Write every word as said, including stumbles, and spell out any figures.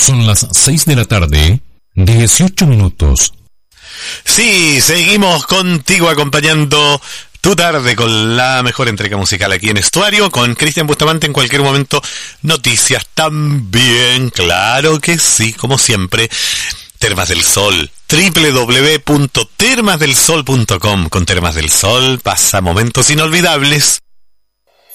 Son las seis de la tarde, dieciocho minutos. Sí, seguimos contigo acompañando tu tarde con la mejor entrega musical aquí en Estuario, con Cristian Bustamante. En cualquier momento, noticias también, claro que sí, como siempre. Termas del Sol, doble u doble u doble u punto termas del sol punto com. Con Termas del Sol pasa momentos inolvidables.